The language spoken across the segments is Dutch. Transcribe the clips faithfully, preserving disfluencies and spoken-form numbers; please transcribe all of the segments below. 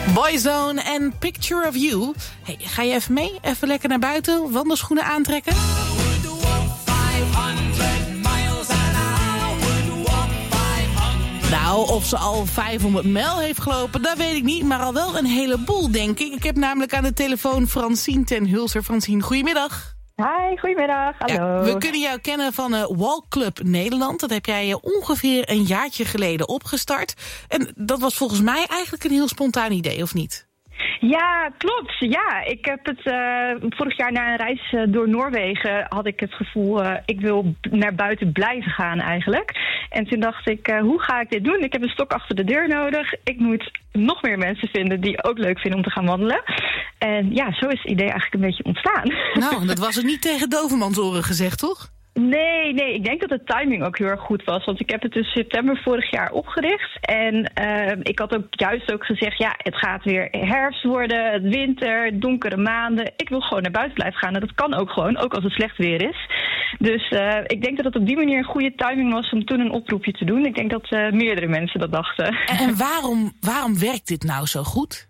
Boyzone en Picture of You. Hey, ga je even mee? Even lekker naar buiten, wandelschoenen aantrekken? Nou, of ze al vijfhonderd mijl heeft gelopen, dat weet ik niet. Maar al wel een heleboel, denk ik. Ik heb namelijk aan de telefoon Francine ten Hulser. Francine, goedemiddag. Hi, goedemiddag. Hallo. Ja, we kunnen jou kennen van uh, Walkclub Nederland. Dat heb jij uh, ongeveer een jaartje geleden opgestart. En dat was volgens mij eigenlijk een heel spontaan idee, of niet? Ja, klopt. Ja, ik heb het uh, vorig jaar na een reis uh, door Noorwegen had ik het gevoel, uh, ik wil naar buiten blijven gaan eigenlijk. En toen dacht ik, uh, hoe ga ik dit doen? Ik heb een stok achter de deur nodig. Ik moet nog meer mensen vinden die ook leuk vinden om te gaan wandelen. En ja, zo is het idee eigenlijk een beetje ontstaan. Nou, dat was het niet tegen dovemansoren gezegd, toch? Nee, nee, ik denk dat de timing ook heel erg goed was. Want ik heb het dus september vorig jaar opgericht. En uh, ik had ook juist ook gezegd, ja, het gaat weer herfst worden, het winter, donkere maanden. Ik wil gewoon naar buiten blijven gaan. En dat kan ook gewoon, ook als het slecht weer is. Dus uh, ik denk dat het op die manier een goede timing was om toen een oproepje te doen. Ik denk dat uh, meerdere mensen dat dachten. En waarom, waarom werkt dit nou zo goed?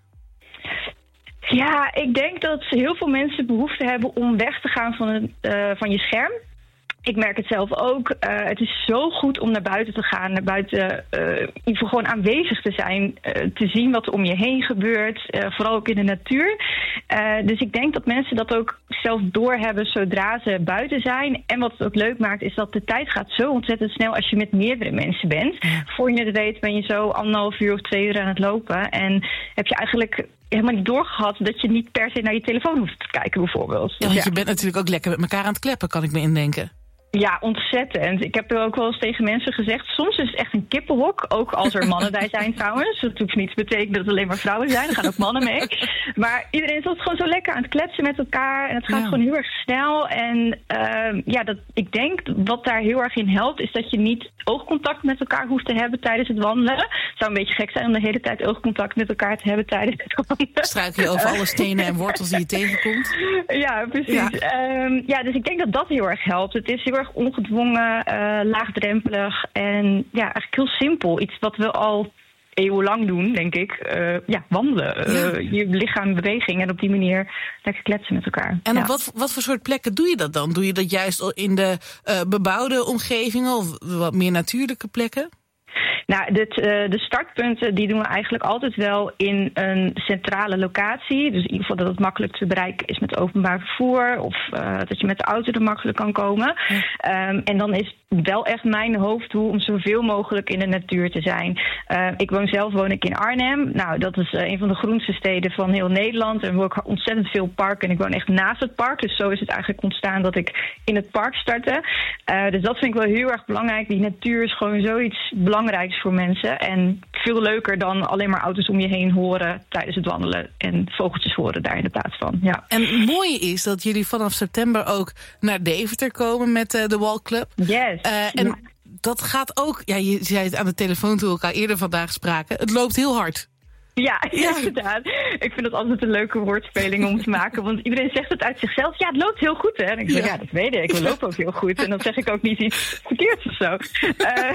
Ja, ik denk dat heel veel mensen behoefte hebben om weg te gaan van, het, uh, van je scherm. Ik merk het zelf ook. Uh, het is zo goed om naar buiten te gaan. Naar buiten, uh, in gewoon aanwezig te zijn. Uh, te zien wat er om je heen gebeurt. Uh, vooral ook in de natuur. Uh, dus ik denk dat mensen dat ook zelf doorhebben zodra ze buiten zijn. En wat het ook leuk maakt is dat de tijd gaat zo ontzettend snel als je met meerdere mensen bent. Voor je het weet ben je zo anderhalf uur of twee uur aan het lopen. En heb je eigenlijk helemaal niet doorgehad dat je niet per se naar je telefoon hoeft te kijken bijvoorbeeld. Ja, want ja. Je bent natuurlijk ook lekker met elkaar aan het kleppen, kan ik me indenken. Ja, ontzettend. Ik heb er ook wel eens tegen mensen gezegd, soms is het echt een kippenhok, ook als er mannen bij zijn trouwens. Dat hoeft niet te betekenen dat het alleen maar vrouwen zijn, er gaan ook mannen mee. Maar iedereen is altijd gewoon zo lekker aan het kletsen met elkaar en het gaat ja. gewoon heel erg snel. En uh, ja, dat, ik denk wat daar heel erg in helpt, is dat je niet oogcontact met elkaar hoeft te hebben tijdens het wandelen. Het zou een beetje gek zijn om de hele tijd oogcontact met elkaar te hebben tijdens het wandelen. Struikel je over alle stenen en wortels die je tegenkomt? Ja, precies. Ja. Um, ja, dus ik denk dat dat heel erg helpt. Het is heel erg ongedwongen, uh, laagdrempelig en ja, eigenlijk heel simpel. Iets wat we al eeuwenlang doen, denk ik. Uh, ja, wandelen. Ja. Uh, je lichaam in beweging en op die manier lekker kletsen met elkaar. En ja. op wat, wat voor soort plekken doe je dat dan? Doe je dat juist in de uh, bebouwde omgevingen of wat meer natuurlijke plekken? Nou, dit, uh, de startpunten die doen we eigenlijk altijd wel in een centrale locatie. Dus in ieder geval dat het makkelijk te bereiken is met openbaar vervoer. Of uh, dat je met de auto er makkelijk kan komen. Ja. Um, en dan is wel echt mijn hoofddoel om zoveel mogelijk in de natuur te zijn. Uh, ik woon zelf woon ik in Arnhem. Nou, dat is uh, een van de groenste steden van heel Nederland. En we hebben ook ontzettend veel parken. En ik woon echt naast het park. Dus zo is het eigenlijk ontstaan dat ik in het park startte. Uh, dus dat vind ik wel heel erg belangrijk. Die natuur is gewoon zoiets belangrijks voor mensen. En veel leuker dan alleen maar auto's om je heen horen tijdens het wandelen. En vogeltjes horen daar in de plaats van. Ja. En het mooie is dat jullie vanaf september ook naar Deventer komen met uh, de Walkclub. Yes. Uh, en ja. dat gaat ook, ja, je zei het aan de telefoon toen we elkaar eerder vandaag spraken. Het loopt heel hard. Ja, ja, inderdaad. Ik vind het altijd een leuke woordspeling om te maken. Want iedereen zegt het uit zichzelf. Ja, het loopt heel goed, hè? En ik zeg, ja, ja dat weet ik. We lopen ook heel goed. En dan zeg ik ook niet iets verkeerds of zo. Uh,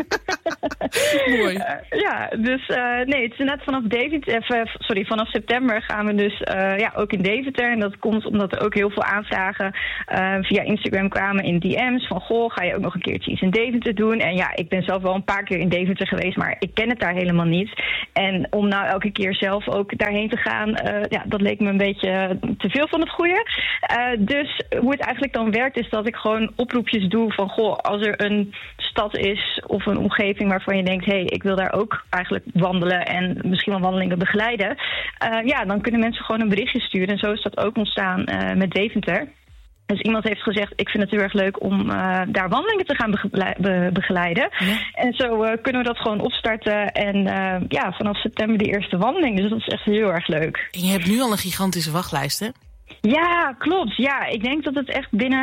Mooi. Uh, ja, dus uh, nee, het is net vanaf Deventer, uh, sorry, vanaf september gaan we dus uh, ja, ook in Deventer. En dat komt omdat er ook heel veel aanvragen uh, via Instagram kwamen in D M's. Van, goh, ga je ook nog een keertje iets in Deventer doen? En ja, ik ben zelf wel een paar keer in Deventer geweest, maar ik ken het daar helemaal niet. En om nou elke keer zelf ook daarheen te gaan, uh, ja, dat leek me een beetje te veel van het goede. Uh, dus hoe het eigenlijk dan werkt is dat ik gewoon oproepjes doe van, goh, als er een stad is of een omgeving waarvan je denkt, hé, hey, ik wil daar ook eigenlijk wandelen en misschien wel wandelingen begeleiden. Uh, ja, dan kunnen mensen gewoon een berichtje sturen. En zo is dat ook ontstaan uh, met Deventer. Dus iemand heeft gezegd, ik vind het heel erg leuk om uh, daar wandelingen te gaan begle- be- begeleiden. Ja. En zo uh, kunnen we dat gewoon opstarten. En uh, ja, vanaf september de eerste wandeling. Dus dat is echt heel erg leuk. En je hebt nu al een gigantische wachtlijst, hè? Ja, klopt. Ja, ik denk dat het echt binnen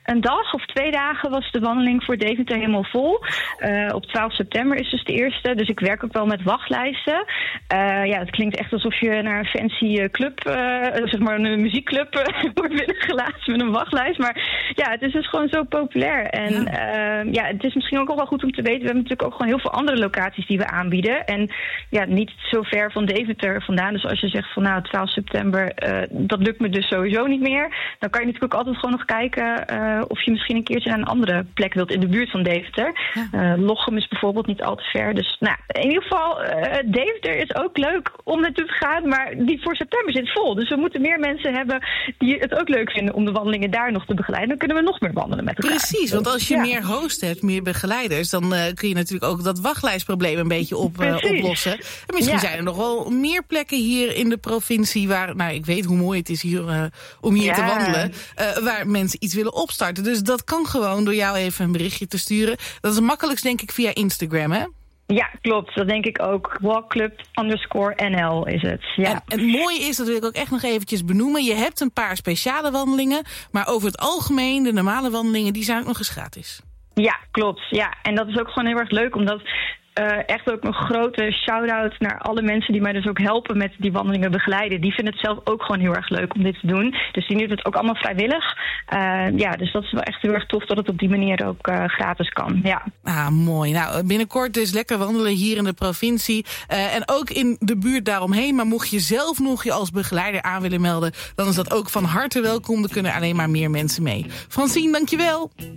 een dag of twee dagen was de wandeling voor Deventer helemaal vol. Uh, op twaalf september is dus de eerste. Dus ik werk ook wel met wachtlijsten. Uh, ja, het klinkt echt alsof je naar een fancy club, uh, zeg maar een muziekclub uh, wordt binnengelaten met een wachtlijst. Maar ja, het is dus gewoon zo populair. En ja. Uh, ja, het is misschien ook al wel goed om te weten. We hebben natuurlijk ook gewoon heel veel andere locaties die we aanbieden. En ja, niet zo ver van Deventer vandaan. Dus als je zegt van nou, twaalf september, uh, dat lukt me dus sowieso niet meer. Dan kan je natuurlijk ook altijd gewoon nog kijken uh, of je misschien een keertje naar een andere plek wilt in de buurt van Deventer. Ja. Uh, Lochem is bijvoorbeeld niet al te ver. Dus nou, in ieder geval, uh, Deventer is ook leuk om naartoe te gaan. Maar die voor september zit vol. Dus we moeten meer mensen hebben die het ook leuk vinden om de wandelingen daar nog te begeleiden. Dan kunnen we nog meer wandelen met elkaar. Precies, want als je ja. meer hosts hebt, meer begeleiders, dan uh, kun je natuurlijk ook dat wachtlijstprobleem een beetje op, uh, oplossen. En misschien ja. zijn er nog wel meer plekken hier in de provincie waar, nou ik weet hoe mooi het is hier uh, om hier ja. te wandelen, uh, waar mensen iets willen opstarten. Dus dat kan gewoon door jou even een berichtje te sturen. Dat is het makkelijkst denk ik via Instagram, hè? Ja, klopt. Dat denk ik ook. Walkclub underscore N L is het. Ja. En, en het mooie is, dat wil ik ook echt nog eventjes benoemen, je hebt een paar speciale wandelingen, maar over het algemeen, de normale wandelingen, die zijn ook nog eens gratis. Ja, klopt. Ja. En dat is ook gewoon heel erg leuk, omdat Uh, echt ook een grote shout-out naar alle mensen die mij dus ook helpen met die wandelingen begeleiden. Die vinden het zelf ook gewoon heel erg leuk om dit te doen. Dus die doen het ook allemaal vrijwillig. Uh, ja, dus dat is wel echt heel erg tof dat het op die manier ook uh, gratis kan. Ja. Ah, mooi. Nou, binnenkort dus lekker wandelen hier in de provincie. Uh, en ook in de buurt daaromheen. Maar mocht je zelf nog je als begeleider aan willen melden, dan is dat ook van harte welkom. Er kunnen alleen maar meer mensen mee. Francine, dankjewel.